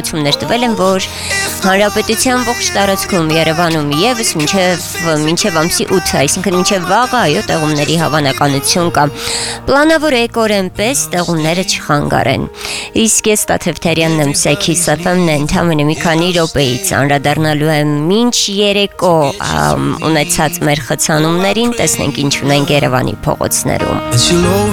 տեղեկություններ տվել են, որ հանրապետության ողջ տարածքում Երևանում եւս մինչև ամսի 8, այսինքն մինչև վաղը այո տեղումների հավանականություն կա։ Պլանավոր է կորեն պես տեղումները չխանգարեն։ Իսկ ես Տաթևթերյանն եմ, Kiss FM-ն ընդամենը մի քանի րոպեից անդրադառնալու եմ մինչ երեկո ունեցած մեր խցանումներին, տեսնենք ինչ ունենք Երևանի փողոցներում։